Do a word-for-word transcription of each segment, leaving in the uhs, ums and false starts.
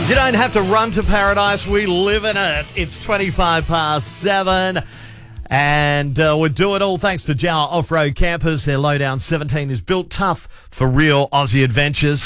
You don't have to run to paradise. We live in it. It's twenty-five past seven. And uh, we do it all thanks to Jawa Off-Road Campers. Their Lowdown seventeen is built tough for real Aussie adventures.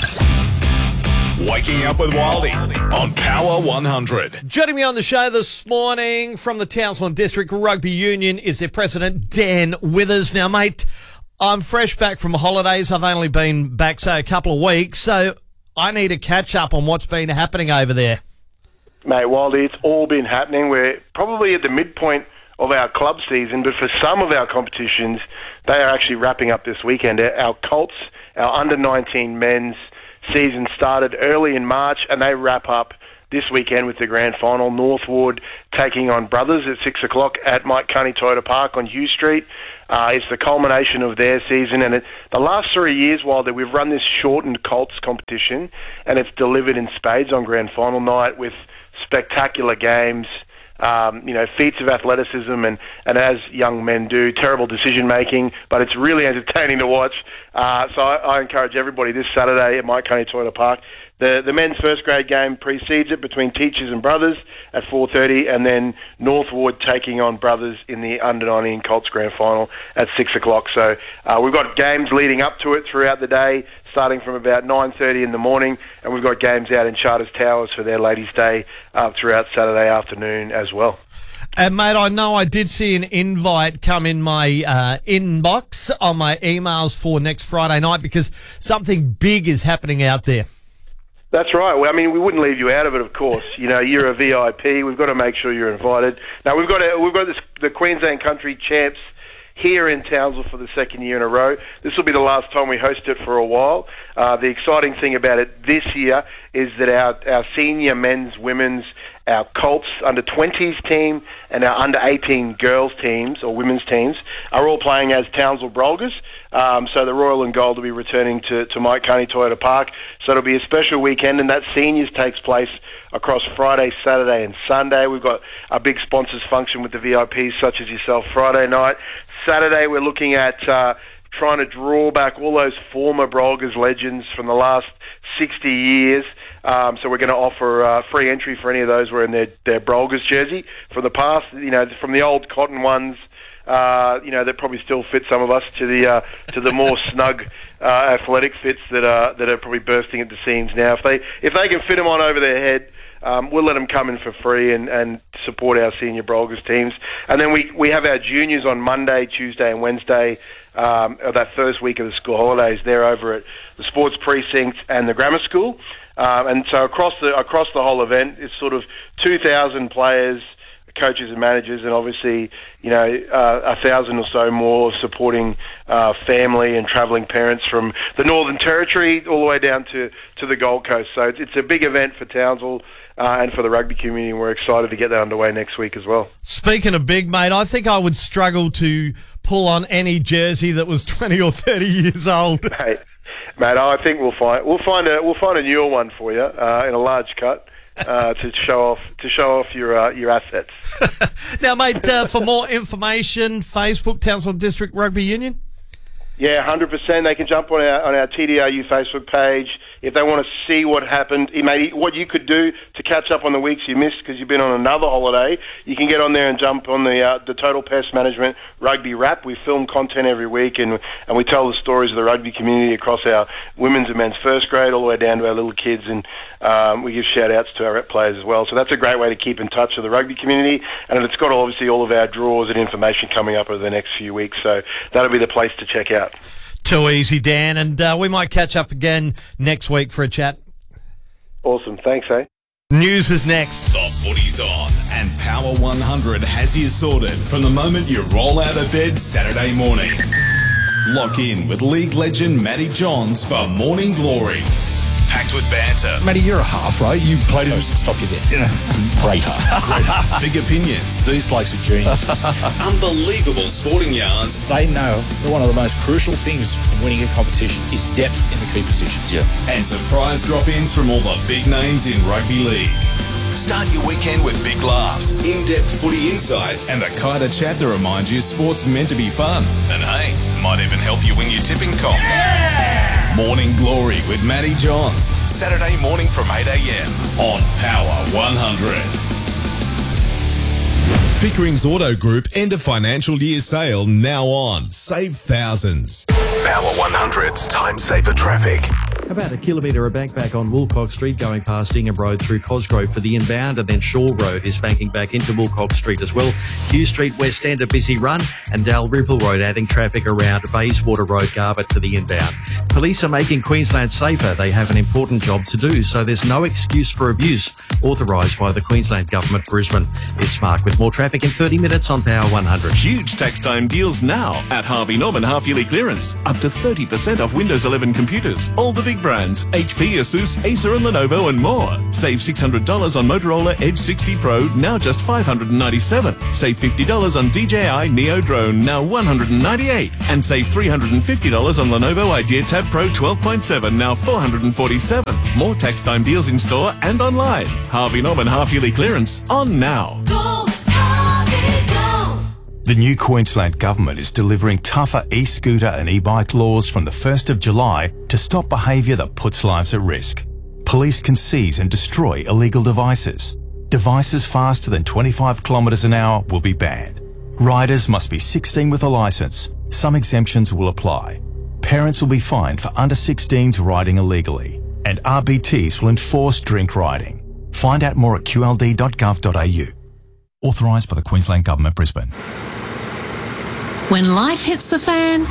Waking up with Wildy on Power one hundred. Joining me on the show this morning from the Townsville District Rugby Union is their president, Dan Withers. Now, mate, I'm fresh back from holidays. I've only been back, say, a couple of weeks, so I need to catch up on what's been happening over there. Mate, Wildy, it's all been happening. We're probably at the midpoint of our club season, but for some of our competitions, they are actually wrapping up this weekend. Our Colts, our under nineteen men's season started early in March, and they wrap up this weekend with the grand final. Northwood taking on Brothers at six o'clock at Mike Carney Toyota Park on Hugh Street. Uh, it's the culmination of their season, and it, the last three years, while that we've run this shortened Colts competition, and it's delivered in spades on grand final night with spectacular games, um, you know, feats of athleticism, and, and as young men do, terrible decision-making, but it's really entertaining to watch. Uh, so I, I encourage everybody this Saturday at Mike Carney Toyota Park. The, the men's first grade game precedes it between Teachers and Brothers at four thirty, and then Northwood taking on Brothers in the under nineteen Colts grand final at six o'clock. So uh, we've got games leading up to it throughout the day, starting from about nine thirty in the morning, and we've got games out in Charters Towers for their Ladies' Day uh, throughout Saturday afternoon as well. And, mate, I know I did see an invite come in my uh, inbox on my emails for next Friday night because something big is happening out there. That's right. Well, I mean, we wouldn't leave you out of it, of course. You know, you're a V I P. We've got to make sure you're invited. Now, we've got a, we've got this, the Queensland Country Champs here in Townsville for the second year in a row. This will be the last time we host it for a while. Uh, the exciting thing about it this year is that our, our senior men's, women's, our Colts under twenties team and our under eighteen girls teams or women's teams are all playing as Townsville Brolgas. Um, so the Royal and Gold will be returning to, to Mike Carney Toyota Park. So it'll be a special weekend, and that seniors takes place across Friday, Saturday and Sunday. We've got a big sponsors function with the V I Ps such as yourself Friday night. Saturday we're looking at uh, trying to draw back all those former Brolgas legends from the last sixty years. Um, so we're going to offer uh, free entry for any of those wearing their, their Brolgas jersey from the past, you know, from the old cotton ones, uh, you know, that probably still fit some of us, to the uh, to the more snug uh, athletic fits that are that are probably bursting at the seams now. If they if they can fit them on over their head, um, we'll let them come in for free and, and support our senior Brolgas teams. And then we we have our juniors on Monday, Tuesday, and Wednesday. Um, of that first week of the school holidays, they're over at the Sports Precinct and the Grammar School. Um, and so across the across the whole event, it's sort of two thousand players, coaches and managers, and obviously, you know, uh, a thousand or so more supporting uh, family and travelling parents from the Northern Territory all the way down to, to the Gold Coast. So it's, it's a big event for Townsville uh, and for the rugby community, and we're excited to get that underway next week as well. Speaking of big, mate, I think I would struggle to pull on any jersey that was twenty or thirty years old. Mate, mate, I think we'll find we'll find a we'll find a newer one for you uh, in a large cut. Uh, to show off to show off your uh, your assets. Now, mate, uh, for more information, Facebook, Townsville District Rugby Union. Yeah, one hundred percent. They can jump on our on our T D R U Facebook page if they want to see what happened. Maybe what you could do to catch up on the weeks you missed because you've been on another holiday. You can get on there and jump on the uh, the Total Pest Management Rugby Wrap. We film content every week, and and we tell the stories of the rugby community across our women's and men's first grade, all the way down to our little kids, and um, we give shout outs to our rep players as well. So that's a great way to keep in touch with the rugby community, and it's got obviously all of our draws and information coming up over the next few weeks. So that'll be the place to check out. Too easy, Dan, and uh, we might catch up again next week for a chat. Awesome. Thanks, eh? News is next. The footy's on, and Power one hundred has you sorted from the moment you roll out of bed Saturday morning. Lock in with league legend Matty Johns for Morning Glory. Packed with banter. Matty, you're a half, right? You played in... Stop you there. Great half. Great half. Big opinions. These blokes are geniuses. Unbelievable sporting yarns. They know that one of the most crucial things in winning a competition is depth in the key positions. Yeah. And surprise drop-ins from all the big names in rugby league. Start your weekend with big laughs, in-depth footy insight, and the kind of chat that reminds you sport's meant to be fun. And hey, might even help you win your tipping comp. Yeah! Morning Glory with Matty Johns. Saturday morning from eight a.m. on Power one hundred. Pickering's Auto Group end of financial year sale now on. Save thousands. Power one hundred's time saver traffic. About a kilometre of bank back on Woolcock Street going past Ingham Road through Cosgrove for the inbound, and then Shaw Road is banking back into Woolcock Street as well. Hugh Street West End a busy run, and Dalrymple Road adding traffic around Bayswater Road Garbutt for the inbound. Police are making Queensland safer. They have an important job to do, so there's no excuse for abuse. Authorised by the Queensland Government, Brisbane. It's Mark with more traffic in thirty minutes on Power one hundred. Huge tax time deals now at Harvey Norman half-yearly clearance. Up to thirty percent off Windows eleven computers. All the big brands, H P, Asus, Acer and Lenovo and more. Save six hundred dollars on Motorola Edge sixty Pro, now just five hundred ninety-seven dollars. Save fifty dollars on D J I Neo Drone, now one hundred ninety-eight dollars. And save three hundred fifty dollars on Lenovo Idea Tab Pro twelve point seven, now four hundred forty-seven dollars. More tax time deals in store and online. Harvey Norman half-yearly clearance on now. Go, Harvey, go. The new Queensland Government is delivering tougher e-scooter and e-bike laws from the first of July to stop behaviour that puts lives at risk. Police can seize and destroy illegal devices. Devices faster than twenty-five kilometres an hour will be banned. Riders must be sixteen with a licence. Some exemptions will apply. Parents will be fined for under sixteens riding illegally. And R B Ts will enforce drink riding. Find out more at q l d dot gov dot a u. Authorised by the Queensland Government, Brisbane. When life hits the fan,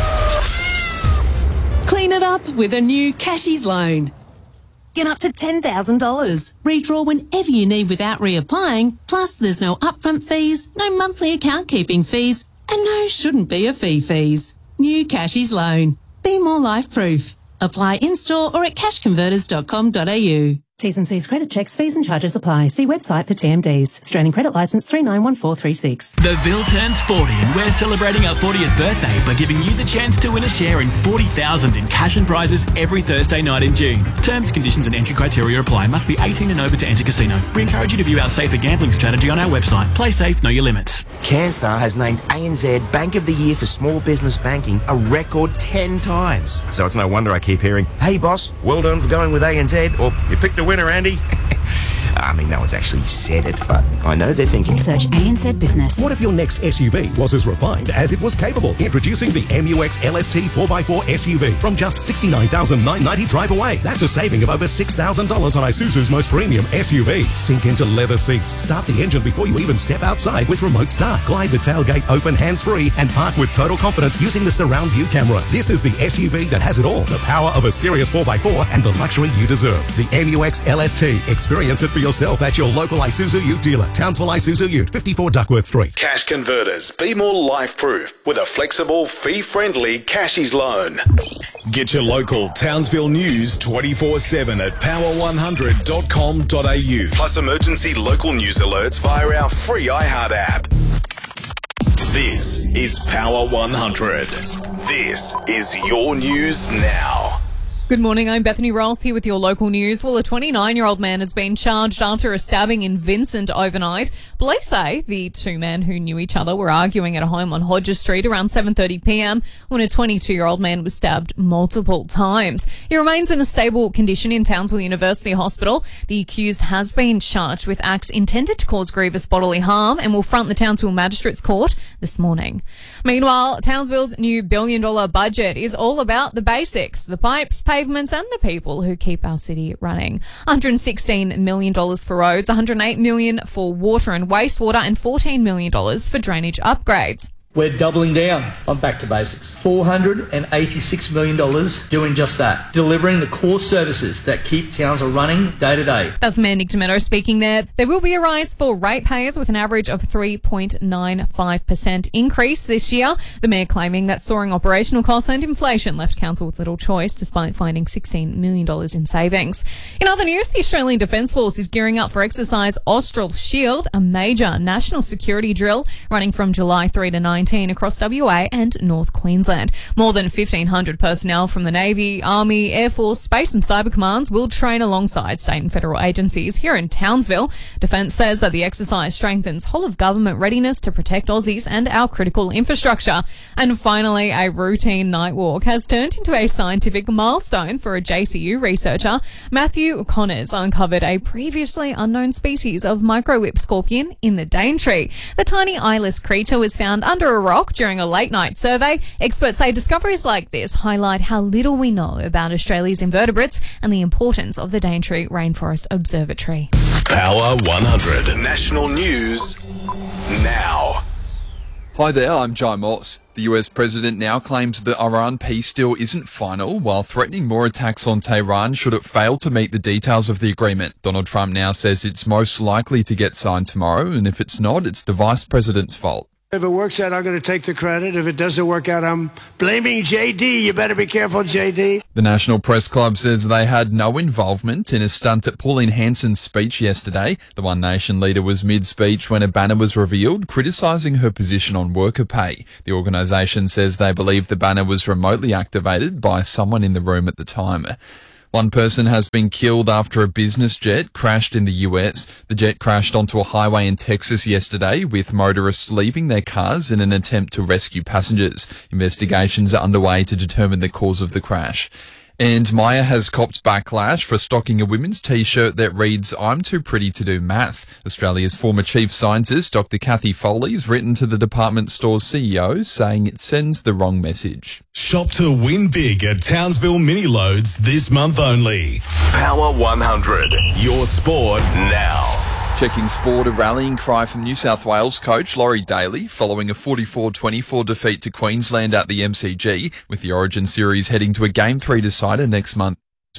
clean it up with a new Cashies loan. Get up to ten thousand dollars. Redraw whenever you need without reapplying. Plus, there's no upfront fees, no monthly account keeping fees, and no shouldn't be a fee fees. New Cashies loan. Be more life-proof. Apply in-store or at cash converters dot com dot a u. T's and C's credit checks, fees and charges apply. See website for T M Ds. Australian Credit Licence three nine one four three six. The Ville turns forty and we're celebrating our fortieth birthday by giving you the chance to win a share in forty thousand dollars in cash and prizes every Thursday night in June. Terms, conditions and entry criteria apply. Must be eighteen and over to enter casino. We encourage you to view our safer gambling strategy on our website. Play safe, know your limits. CanStar has named A N Z Bank of the Year for Small Business Banking a record ten times. So it's no wonder I keep hearing, "Hey boss, well done for going with A N Z," or "You picked a winner, Andy." I mean, no one's actually said it, but I know they're thinking. Search A N Z Business. What if your next S U V was as refined as it was capable? Introducing the M U X L S T four by four S U V from just sixty-nine thousand nine hundred ninety dollars drive away. That's a saving of over six thousand dollars on Isuzu's most premium S U V. Sink into leather seats, start the engine before you even step outside with remote start. Glide the tailgate open hands-free and park with total confidence using the surround view camera. This is the S U V that has it all. The power of a serious four by four and the luxury you deserve. The M U X L S T. Experience it for yourself at your local Isuzu Ute dealer. Townsville Isuzu Ute, fifty-four Duckworth Street. Cash Converters. Be more life-proof with a flexible, fee-friendly Cashies loan. Get your local Townsville news twenty-four seven at power one hundred dot com dot a u. Plus emergency local news alerts via our free iHeart app. This is Power one hundred. This is your news now. Good morning, I'm Bethany Ross here with your local news. Well, a twenty-nine-year-old man has been charged after a stabbing in Vincent overnight. Police say the two men who knew each other were arguing at a home on Hodges Street around seven thirty p m when a twenty-two-year-old man was stabbed multiple times. He remains in a stable condition in Townsville University Hospital. The accused has been charged with acts intended to cause grievous bodily harm and will front the Townsville Magistrates Court this morning. Meanwhile, Townsville's new billion-dollar budget is all about the basics, the pipes, pavements and the people who keep our city running. one hundred sixteen million dollars for roads, one hundred eight million dollars for water and wastewater and fourteen million dollars for drainage upgrades. We're doubling down on back to basics. four hundred eighty-six million dollars doing just that. Delivering the core services that keep towns running day to day. That's Mayor Nick Tometto speaking there. There will be a rise for ratepayers with an average of three point nine five percent increase this year. The Mayor claiming that soaring operational costs and inflation left council with little choice despite finding sixteen million dollars in savings. In other news, the Australian Defence Force is gearing up for exercise Austral Shield, a major national security drill running from July third to ninth nineteen across W A and North Queensland. More than fifteen hundred personnel from the Navy, Army, Air Force, Space and Cyber Commands will train alongside state and federal agencies here in Townsville. Defence says that the exercise strengthens whole of government readiness to protect Aussies and our critical infrastructure. And finally, a routine night walk has turned into a scientific milestone for a J C U researcher. Matthew Connors uncovered a previously unknown species of microwhip scorpion in the Daintree. The tiny eyeless creature was found under a rock during a late night survey. Experts say discoveries like this highlight how little we know about Australia's invertebrates and the importance of the Daintree Rainforest Observatory. Power one hundred National News now. Hi there, I'm Jai Moss. The U S president now claims the Iran peace deal isn't final, while threatening more attacks on Tehran should it fail to meet the details of the agreement. Donald Trump now says it's most likely to get signed tomorrow, and if it's not, it's the vice president's fault. If it works out, I'm going to take the credit. If it doesn't work out, I'm blaming J D. You better be careful, J D. The National Press Club says they had no involvement in a stunt at Pauline Hanson's speech yesterday. The One Nation leader was mid-speech when a banner was revealed criticising her position on worker pay. The organisation says they believe the banner was remotely activated by someone in the room at the time. One person has been killed after a business jet crashed in the U S. The jet crashed onto a highway in Texas yesterday, with motorists leaving their cars in an attempt to rescue passengers. Investigations are underway to determine the cause of the crash. And Maya has copped backlash for stocking a women's T-shirt that reads, "I'm too pretty to do math." Australia's former chief scientist, Doctor Kathy Foley's written to the department store's C E O saying it sends the wrong message. Shop to win big at Townsville Mini Loads this month only. Power one hundred, your sport now. Checking sport, a rallying cry from New South Wales coach Laurie Daly following a forty-four twenty-four defeat to Queensland at the M C G, with the Origin series heading to a Game three decider next month.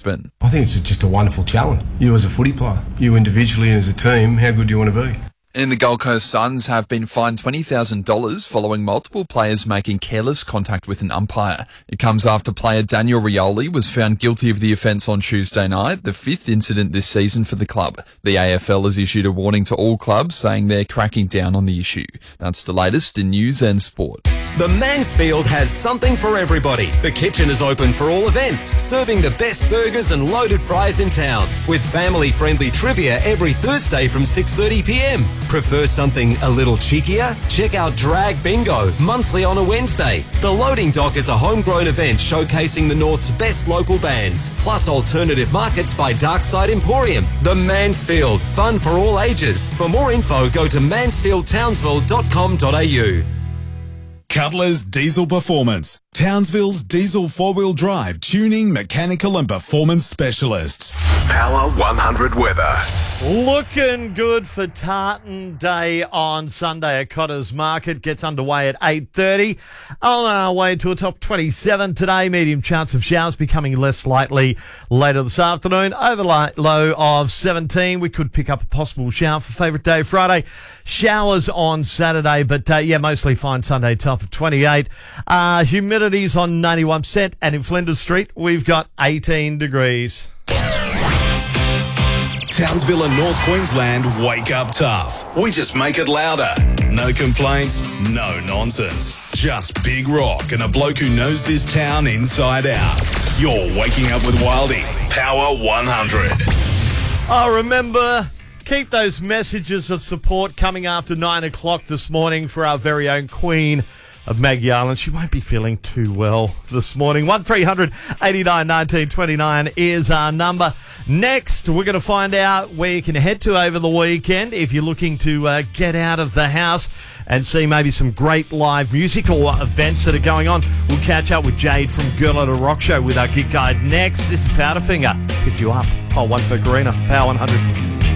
I think it's just a wonderful challenge. You as a footy player, you individually and as a team, how good do you want to be? And the Gold Coast Suns have been fined twenty thousand dollars following multiple players making careless contact with an umpire. It comes after player Daniel Rioli was found guilty of the offence on Tuesday night, the fifth incident this season for the club. The A F L has issued a warning to all clubs saying they're cracking down on the issue. That's the latest in news and sport. The Mansfield has something for everybody. The kitchen is open for all events, serving the best burgers and loaded fries in town, with family-friendly trivia every Thursday from six thirty p m. Prefer something a little cheekier? Check out Drag Bingo, monthly on a Wednesday. The Loading Dock is a homegrown event showcasing the North's best local bands, plus alternative markets by Darkside Emporium. The Mansfield, fun for all ages. For more info, go to mansfield townsville dot com dot a u. Cutler's Diesel Performance, Townsville's diesel four-wheel drive tuning, mechanical and performance specialists. Power one hundred weather. Looking good for Tartan Day on Sunday at Cotters Market. Gets underway at eight thirty. On our way to a top twenty-seven today. Medium chance of showers becoming less likely later this afternoon. Overnight low of seventeen. We could pick up a possible shower for favourite day Friday. Showers on Saturday, but uh, yeah, mostly fine Sunday, top of twenty-eight. Uh, humidity's on ninety-one percent, and in Flinders Street, we've got eighteen degrees. Townsville and North Queensland wake up tough. We just make it louder. No complaints, no nonsense. Just big rock and a bloke who knows this town inside out. You're waking up with Wildy. Power one hundred. Oh, remember, keep those messages of support coming after nine o'clock this morning for our very own Queen of Maggie Island. She won't be feeling too well this morning. one three hundred eighty-nine nineteen twenty-nine is our number. Next, we're going to find out where you can head to over the weekend if you're looking to uh, get out of the house and see maybe some great live music or events that are going on. We'll catch up with Jade from Girl at a Rock Show with our gig guide next. This is Powderfinger. Pick you up. Oh, one for Karina. Power one hundred.